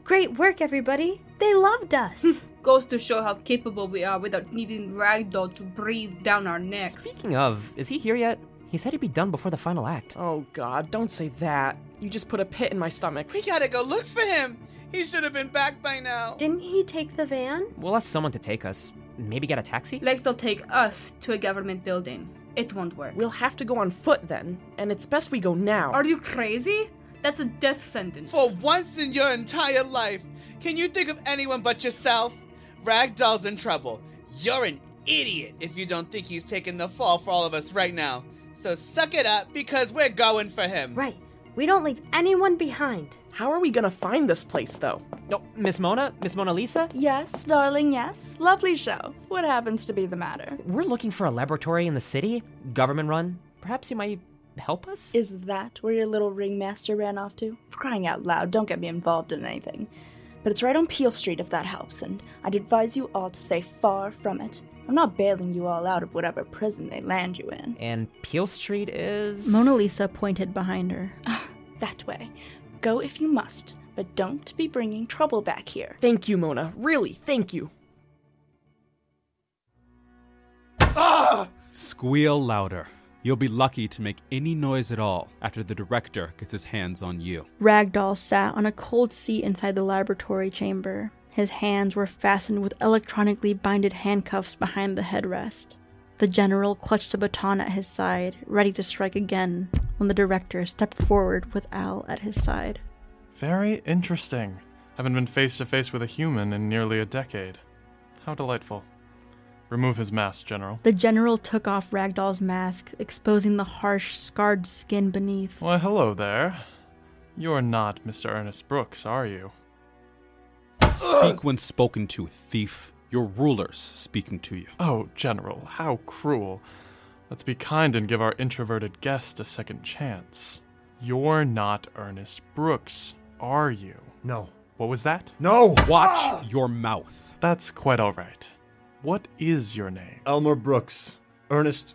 Great work, everybody. They loved us. Goes to show how capable we are without needing Ragdoll to breathe down our necks. Speaking of, is he here yet? He said he'd be done before the final act. Oh God, don't say that. You just put a pit in my stomach. We gotta go look for him. He should have been back by now. Didn't he take the van? We'll ask someone to take us. Maybe get a taxi? Like they'll take us to a government building. It won't work. We'll have to go on foot then, and it's best we go now. Are you crazy? That's a death sentence. For once in your entire life, can you think of anyone but yourself? Ragdoll's in trouble. You're an idiot if you don't think he's taking the fall for all of us right now. So suck it up, because we're going for him. Right. We don't leave anyone behind. How are we gonna find this place, though? Oh, Miss Mona Lisa? Yes, darling, yes. Lovely show. What happens to be the matter? We're looking for a laboratory in the city, government run. Perhaps you might help us? Is that where your little ringmaster ran off to? For crying out loud, don't get me involved in anything. But it's right on Peel Street if that helps, and I'd advise you all to stay far from it. I'm not bailing you all out of whatever prison they land you in. And Peel Street is... Mona Lisa pointed behind her. That way. Go if you must, but don't be bringing trouble back here. Thank you, Mona. Really, thank you. Squeal louder. You'll be lucky to make any noise at all after the director gets his hands on you. Ragdoll sat on a cold seat inside the laboratory chamber. His hands were fastened with electronically binded handcuffs behind the headrest. The general clutched a baton at his side, ready to strike again, when the director stepped forward with Al at his side. Very interesting. Haven't been face to face with a human in nearly a decade. How delightful. Remove his mask, General. The general took off Ragdoll's mask, exposing the harsh, scarred skin beneath. Why, hello there. You're not Mr. Ernest Brooks, are you? Speak when spoken to, thief. Your ruler's speaking to you. Oh, General, how cruel. Let's be kind and give our introverted guest a second chance. You're not Ernest Brooks, are you? No. What was that? No! Watch your mouth. That's quite all right. What is your name? Elmer Brooks. Ernest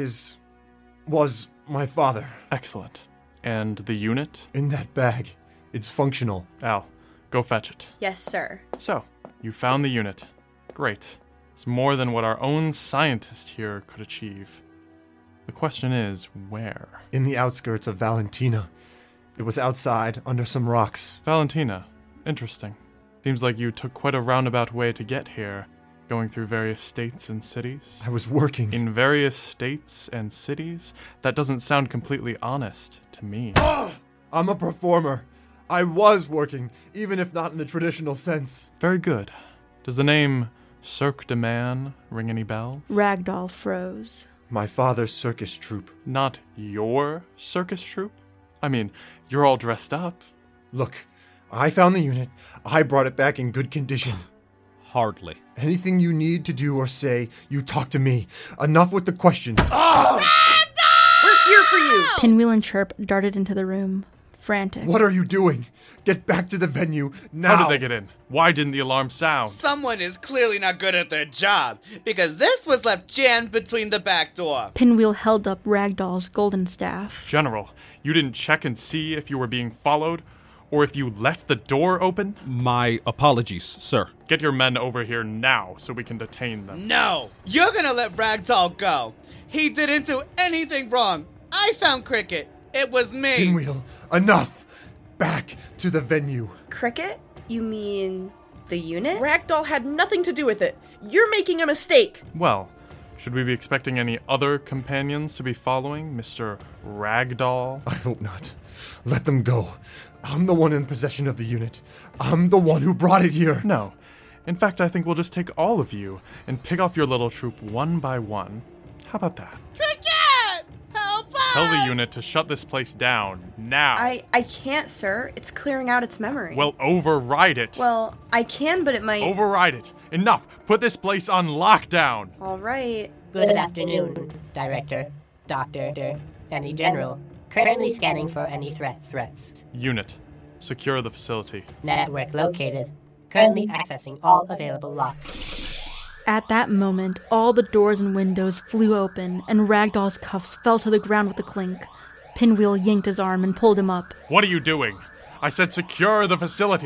was my father. Excellent. And the unit? In that bag. It's functional. Al, go fetch it. Yes, sir. So, you found the unit. Great. It's more than what our own scientist here could achieve. The question is, where? In the outskirts of Valentina. It was outside, under some rocks. Valentina. Interesting. Seems like you took quite a roundabout way to get here, going through various states and cities. I was working. In various states and cities? That doesn't sound completely honest to me. I'm a performer. I was working, even if not in the traditional sense. Very good. Does the name Cirque de Man ring any bells? Ragdoll froze. My father's circus troupe. Not your circus troupe? I mean, you're all dressed up. Look, I found the unit. I brought it back in good condition. Hardly. Anything you need to do or say, you talk to me. Enough with the questions. We're here for you! Pinwheel and Chirp darted into the room, frantic. What are you doing? Get back to the venue, now! How did they get in? Why didn't the alarm sound? Someone is clearly not good at their job, because this was left jammed between the back door. Pinwheel held up Ragdoll's golden staff. General, you didn't check and see if you were being followed? Or if you left the door open? My apologies, sir. Get your men over here now so we can detain them. No! You're gonna let Ragdoll go! He didn't do anything wrong! I found Cricket! It was me! Pinwheel, enough! Back to the venue. Cricket? You mean the unit? Ragdoll had nothing to do with it. You're making a mistake. Well, should we be expecting any other companions to be following Mr. Ragdoll? I hope not. Let them go. I'm the one in possession of the unit. I'm the one who brought it here. No. In fact, I think we'll just take all of you and pick off your little troop one by one. How about that? Cricket! Help us! Tell the unit to shut this place down, now. I can't, sir. It's clearing out its memory. Well, override it. Well, I can, but it might... Override it. Enough. Put this place on lockdown. All right. Good afternoon, Director, Doctor, any General. Currently scanning for any threats. Unit, secure the facility. Network located. Currently accessing all available locks. At that moment, all the doors and windows flew open, and Ragdoll's cuffs fell to the ground with a clink. Pinwheel yanked his arm and pulled him up. What are you doing? I said secure the facility.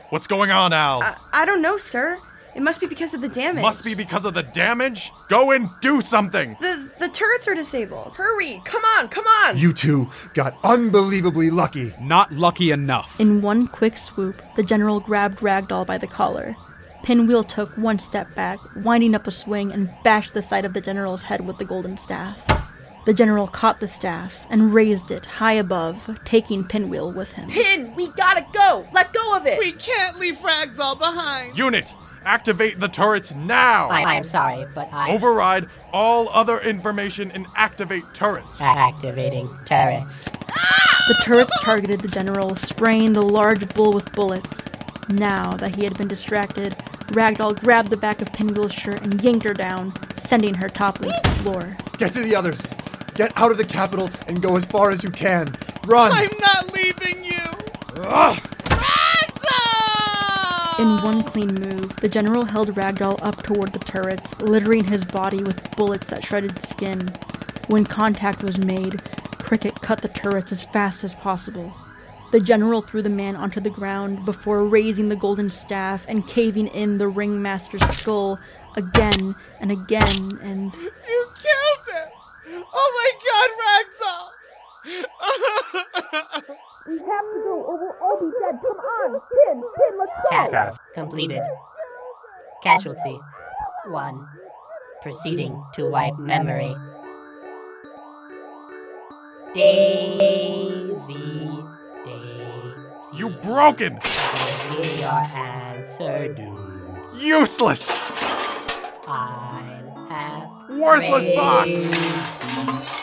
What's going on, Al? I don't know, sir. It must be because of the damage. Must be because of the damage? Go and do something! The turrets are disabled. Hurry! Come on! You two got unbelievably lucky. Not lucky enough. In one quick swoop, the general grabbed Ragdoll by the collar. Pinwheel took one step back, winding up a swing, and bashed the side of the general's head with the golden staff. The general caught the staff and raised it high above, taking Pinwheel with him. Pin, we gotta go! Let go of it! We can't leave Ragdoll behind! Unit, activate the turrets now! I'm sorry, but I... Override all other information and activate turrets. Activating turrets. The turrets targeted the general, spraying the large bull with bullets. Now that he had been distracted, Ragdoll grabbed the back of Pinwheel's shirt and yanked her down, sending her toppling to the floor. Get to the others. Get out of the capital and go as far as you can. Run! I'm not leaving you! Ugh. Ragdoll! In one clean move, the general held Ragdoll up toward the turrets, littering his body with bullets that shredded the skin. When contact was made, Cricket cut the turrets as fast as possible. The general threw the man onto the ground before raising the golden staff and caving in the ringmaster's skull again and again and... You killed him! Oh my god, Ragdoll! We have to go or we'll all be dead. Come on! Pin, let's go! Task completed. Casualty 1. Proceeding to wipe memory. Daisy. You broken! Hear your answer, dude. Useless! I have Worthless bot! raised